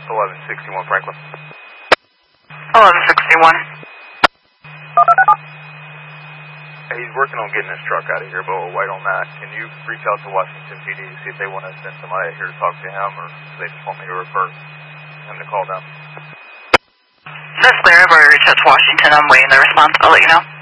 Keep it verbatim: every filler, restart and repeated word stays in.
eleven sixty-one Franklin. eleven sixty-one. He's working on getting his truck out of here, but we'll wait on that. Can you reach out to Washington P D to see if they want to send somebody out here to talk to him, or if they just want me to refer him to call down? That's clear. I've already reached out to Washington. I'm waiting their response. I'll let you know.